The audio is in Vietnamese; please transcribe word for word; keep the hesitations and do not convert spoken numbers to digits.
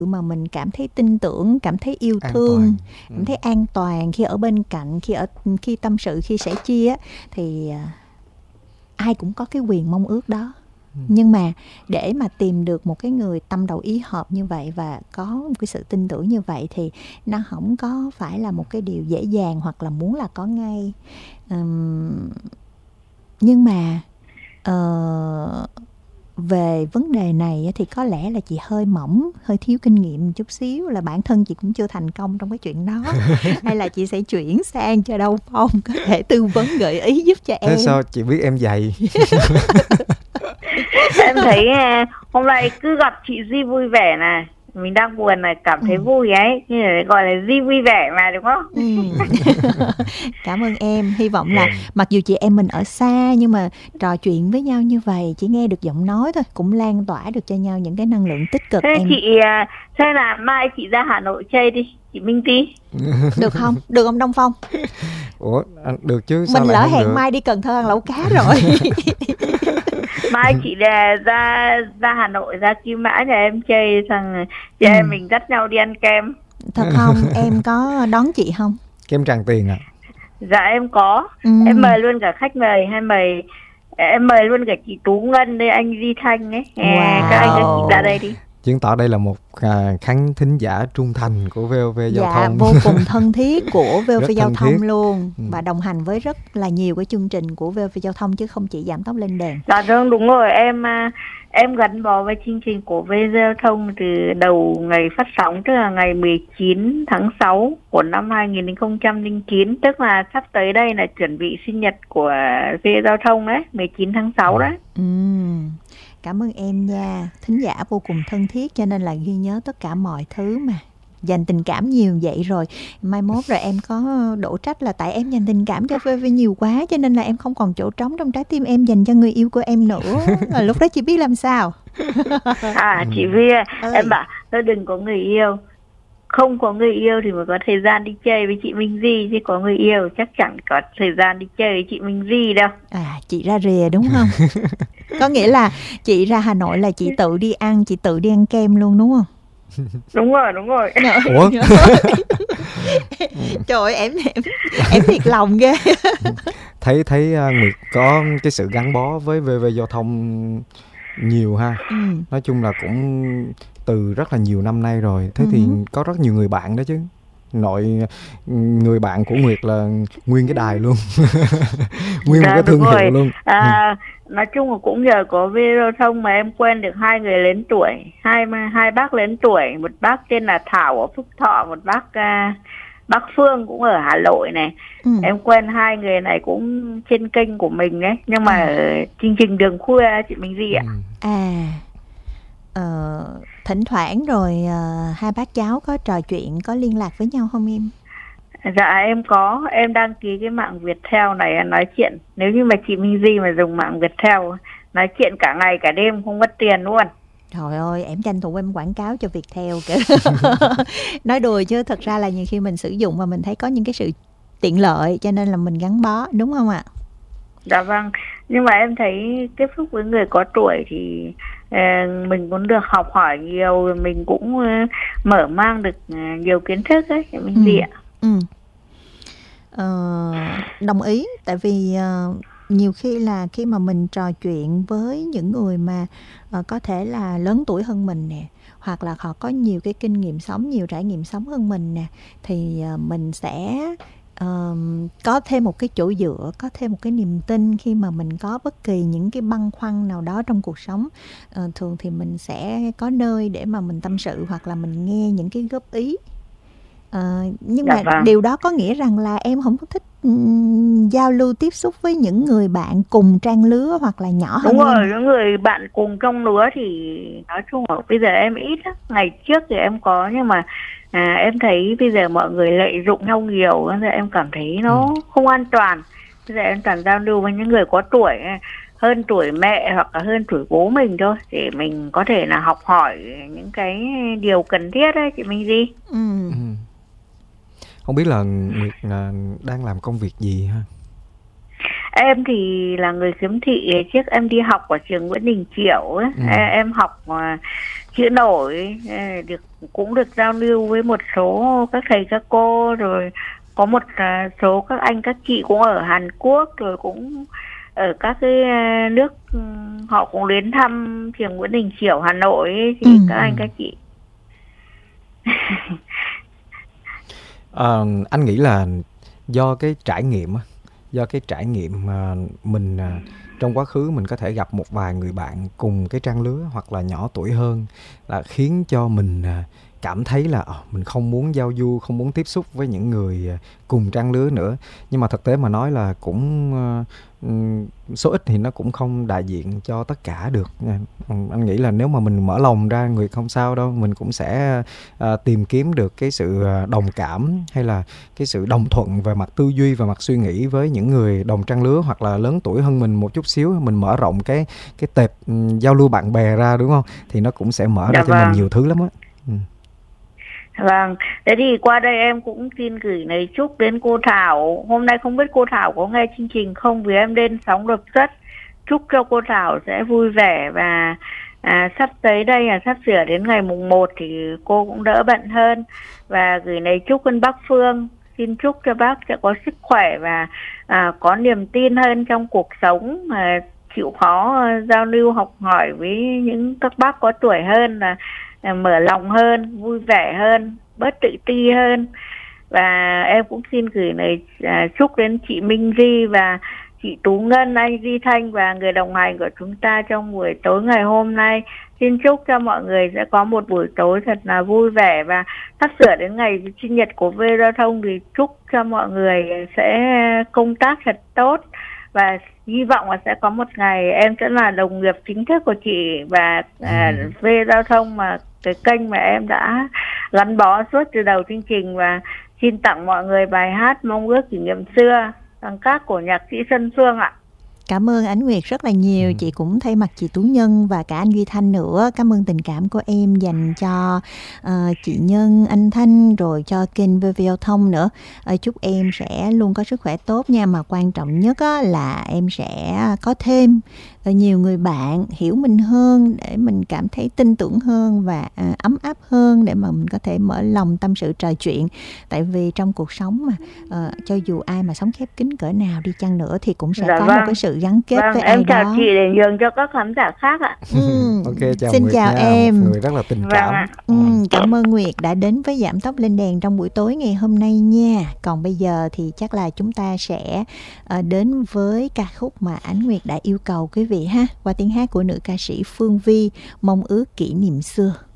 mà mình cảm thấy tin tưởng, cảm thấy yêu An thương, toàn. Ừ. cảm thấy an toàn khi ở bên cạnh, khi ở khi tâm sự, khi sẻ chia á, thì à, ai cũng có cái quyền mong ước đó. Ừ. Nhưng mà để mà tìm được một cái người tâm đầu ý hợp như vậy và có một cái sự tin tưởng như vậy thì nó không có phải là một cái điều dễ dàng hoặc là muốn là có ngay. Ừm, nhưng mà ờ, về vấn đề này á, thì có lẽ là chị hơi mỏng, hơi thiếu kinh nghiệm một chút xíu, là bản thân chị cũng chưa thành công trong cái chuyện đó. Hay là chị sẽ chuyển sang cho Đâu Phong có thể tư vấn gợi ý giúp cho Thế em. sao chị biết em dày? Em thấy à, hôm nay cứ gặp chị Di vui vẻ này, mình đang buồn này, cảm thấy Ừ. vui ấy, như là gọi là Di vui vẻ mà, đúng không? Ừ. Cảm ơn em. Hy vọng là mặc dù chị em mình ở xa nhưng mà trò chuyện với nhau như vậy, chỉ nghe được giọng nói thôi cũng lan tỏa được cho nhau những cái năng lượng tích cực. Thế Em chị à, thế là mai chị ra Hà Nội chơi đi, chị Minh Ti. được không? Được không Đông Phong? Ủa, anh được chứ, sao Mình lại lỡ không hẹn được? mai đi Cần Thơ ăn lẩu cá rồi. Mai chị ra ra ra Hà Nội, ra Kim Mã nhà em chơi, thằng chị Ừ. em mình dắt nhau đi ăn kem. Thật không? Em có đón chị không? Kem Tràng Tiền à? Dạ em có. Ừ. Em mời luôn cả khách mời, hay mời em mời luôn cả chị Tú Ngân đây, anh Di Thanh ấy. Wow. Các anh các chị ra đây đi. Chứng tỏ đây là một à, khán thính giả trung thành của vê o vê Giao Dạ, thông. vô cùng thân thiết của vê o vê Rất Giao thân thông thiết. luôn. Ừ. Và đồng hành với rất là nhiều cái chương trình của vê o vê Giao thông chứ không chỉ Giảm Tốc Lên Đèn. Dạ đúng, đúng rồi, em à, em gắn bó với chương trình của vê o vê Giao thông từ đầu ngày phát sóng, tức là ngày mười chín tháng sáu của năm hai nghìn không trăm lẻ chín, tức là sắp tới đây là chuẩn bị sinh nhật của vê o vê Giao thông đấy, mười chín tháng sáu đấy. Ừ. Cảm ơn em nha. Thính giả vô cùng thân thiết cho nên là ghi nhớ tất cả mọi thứ mà. Dành tình cảm nhiều vậy rồi, mai mốt rồi em có đổ trách là tại em dành tình cảm cho vê o vê nhiều quá cho nên là em không còn chỗ trống trong trái tim em dành cho người yêu của em nữa. Rồi lúc đó chị biết làm sao. À chị Vi, Ơi. em bảo tôi đừng có người yêu. Không có người yêu thì mới có thời gian đi chơi với chị Minh Di, chứ có người yêu chắc chẳng có thời gian đi chơi với chị Minh Di đâu. À, chị ra rìa đúng không? Có nghĩa là chị ra Hà Nội là chị tự đi ăn, chị tự đi ăn kem luôn đúng không? Đúng rồi, đúng rồi. Ủa? Trời ơi, em em em thiệt lòng ghê. Thấy thấy uh, Nguyệt có cái sự gắn bó với vê o vê Giao thông nhiều ha. Ừ. Nói chung là cũng từ rất là nhiều năm nay rồi. Thế Ừ. thì có rất nhiều người bạn đó chứ. Nội người bạn của Nguyệt là nguyên cái đài luôn. Nguyên Dạ, một cái thương đúng hiệu rồi. luôn. À, nói chung là cũng nhờ có vê o vê Giao thông mà em quen được hai người lớn tuổi, hai hai bác lớn tuổi, một bác tên là Thảo ở Phúc Thọ, một bác uh, bác Phương cũng ở Hà Nội này. Ừ. Em quen hai người này cũng trên kênh của mình đấy, nhưng mà ở chương trình Đường Khuya chị Minh Di ạ. Ừ. À, ờ, thỉnh thoảng rồi ờ, hai bác cháu có trò chuyện, có liên lạc với nhau không em? Dạ em có, em đăng ký cái mạng Viettel này, nói chuyện nếu như mà chị Minh Di mà dùng mạng Viettel nói chuyện cả ngày cả đêm không mất tiền luôn. Trời ơi, em tranh thủ em quảng cáo cho Viettel kìa. Nói đùa chứ thật ra là nhiều khi mình sử dụng và mình thấy có những cái sự tiện lợi cho nên là mình gắn bó, đúng không ạ? Dạ vâng, nhưng mà em thấy tiếp xúc với người có tuổi thì uh, mình cũng được học hỏi nhiều, mình cũng uh, mở mang được uh, nhiều kiến thức ấy, mình Ừ. gì ạ. Ừ. Ờ, đồng ý, tại vì uh, nhiều khi là khi mà mình trò chuyện với những người mà uh, có thể là lớn tuổi hơn mình nè, hoặc là họ có nhiều cái kinh nghiệm sống, nhiều trải nghiệm sống hơn mình nè, thì uh, mình sẽ uh, có thêm một cái chỗ dựa, có thêm một cái niềm tin khi mà mình có bất kỳ những cái băn khoăn nào đó trong cuộc sống. Uh, thường thì mình sẽ có nơi để mà mình tâm sự hoặc là mình nghe những cái góp ý. Ờ, nhưng Dạ mà vâng. điều đó có nghĩa rằng là em không có thích um, giao lưu tiếp xúc với những người bạn cùng trang lứa hoặc là nhỏ hơn Đúng rồi, em. những người bạn cùng trong lứa thì nói chung là bây giờ em ít lắm. Ngày trước thì em có, nhưng mà à, em thấy bây giờ mọi người lợi dụng nhau nhiều, nên em cảm thấy nó Ừ. không an toàn. Bây giờ em toàn giao lưu với những người có tuổi, hơn tuổi mẹ hoặc là hơn tuổi bố mình thôi, để mình có thể là học hỏi những cái điều cần thiết đấy chị Minh Di. Ừ. Ừ. Không biết là Nguyệt là đang làm công việc gì ha? Em thì là người khiếm thị, trước em đi học ở trường Nguyễn Đình Chiểu ấy. Ừ. Em học chữa nổi, được cũng được giao lưu với một số các thầy các cô, rồi có một số các anh các chị cũng ở Hàn Quốc, rồi cũng ở các cái nước họ cũng đến thăm trường Nguyễn Đình Chiểu Hà Nội ấy, thì ừ. các anh các chị. à, anh nghĩ là do cái trải nghiệm do cái trải nghiệm mà mình trong quá khứ mình có thể gặp một vài người bạn cùng cái trang lứa hoặc là nhỏ tuổi hơn, là khiến cho mình cảm thấy là oh, mình không muốn giao du, không muốn tiếp xúc với những người cùng trang lứa nữa. Nhưng mà thực tế mà nói là cũng uh, số ít thì nó cũng không đại diện cho tất cả được. Anh nghĩ là nếu mà mình mở lòng ra, người không sao đâu, mình cũng sẽ uh, tìm kiếm được cái sự đồng cảm hay là cái sự đồng thuận về mặt tư duy và mặt suy nghĩ với những người đồng trang lứa hoặc là lớn tuổi hơn mình một chút xíu. Mình mở rộng cái cái tệp um, giao lưu bạn bè ra, đúng không? Thì nó cũng sẽ mở ra dạ cho vâng. mình nhiều thứ lắm á. Ừ. Vâng, thế thì qua đây em cũng xin gửi lời chúc đến cô Thảo. Hôm nay không biết cô Thảo có nghe chương trình không, vì em lên sóng đột xuất. Chúc cho cô Thảo sẽ vui vẻ và à, sắp tới đây là sắp sửa đến ngày mùng một thì cô cũng đỡ bận hơn. Và gửi lời chúc đến bác Phương. Xin chúc cho bác sẽ có sức khỏe và à, có niềm tin hơn trong cuộc sống, à, chịu khó à, giao lưu học hỏi với những các bác có tuổi hơn, là mở lòng hơn, vui vẻ hơn, bớt tự ti hơn. Và em cũng xin gửi lời à, chúc đến chị Minh Di và chị Tú Ngân, anh Di Thanh và người đồng hành của chúng ta trong buổi tối ngày hôm nay. Xin chúc cho mọi người sẽ có một buổi tối thật là vui vẻ, và sắp sửa đến ngày sinh nhật của vê Giao thông thì chúc cho mọi người sẽ công tác thật tốt, và hy vọng là sẽ có một ngày em sẽ là đồng nghiệp chính thức của chị và à, vê Giao thông, mà cái kênh mà em đã gắn bó suốt từ đầu chương trình. Và xin tặng mọi người bài hát Mong Ước Kỷ Niệm Xưa, sáng tác của nhạc sĩ Xuân Phương ạ. Cảm ơn Ánh Nguyệt rất là nhiều. Ừ. Chị cũng thay mặt chị Tú Nhân và cả anh Duy Thanh nữa, cảm ơn tình cảm của em dành cho uh, chị Nhân, anh Thanh, rồi cho kênh vê vê Giao thông nữa. Uh, chúc em sẽ luôn có sức khỏe tốt nha. Mà quan trọng nhất á, là em sẽ có thêm uh, nhiều người bạn hiểu mình hơn, để mình cảm thấy tin tưởng hơn và uh, ấm áp hơn, để mà mình có thể mở lòng tâm sự trò chuyện. Tại vì trong cuộc sống mà uh, cho dù ai mà sống khép kín cỡ nào đi chăng nữa thì cũng sẽ dạ có vâng. một cái sự gắn kết vâng, với ai đó. Em chào chị để nhường cho các khán giả khác ạ. Ừ. Okay, chào Xin Nguyệt chào nha. em. Một người rất là tình cảm. Vâng ừ, cảm ơn Nguyệt đã đến với Giảm Tốc Lên Đèn trong buổi tối ngày hôm nay nha. Còn bây giờ thì chắc là chúng ta sẽ uh, đến với ca khúc mà Ánh Nguyệt đã yêu cầu quý vị ha, qua tiếng hát của nữ ca sĩ Phương Vi, Mong Ước Kỷ Niệm Xưa.